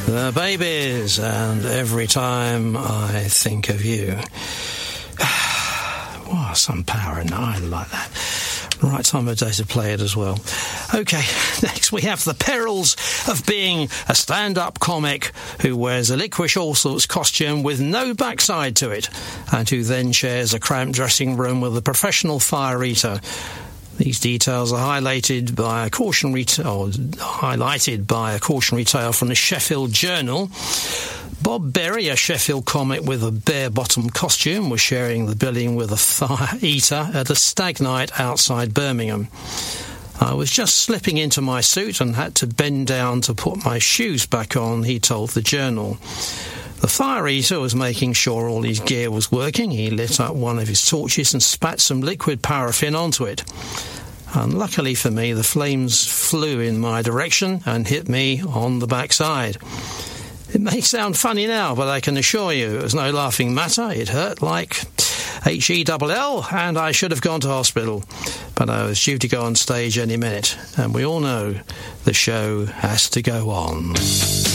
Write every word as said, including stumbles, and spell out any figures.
The Babies, and Every Time I Think of You. Wow, some power in that. I like that. Right time of day to play it as well. OK, next we have the perils of being a stand-up comic who wears a Licorice Allsorts costume with no backside to it, and who then shares a cramped dressing room with a professional fire eater. These details are highlighted by a cautionary t- or highlighted by a cautionary tale from the Sheffield Journal. Bob Berry, a Sheffield comic with a bare-bottom costume, was sharing the billing with a fire eater at a stag night outside Birmingham. I was just slipping into my suit and had to bend down to put my shoes back on, he told the Journal. The fire eater was making sure all his gear was working. He lit up one of his torches and spat some liquid paraffin onto it. Unluckily for me, the flames flew in my direction and hit me on the backside. It may sound funny now, but I can assure you it was no laughing matter. It hurt like H E L L, and I should have gone to hospital. But I was due to go on stage any minute, and we all know the show has to go on.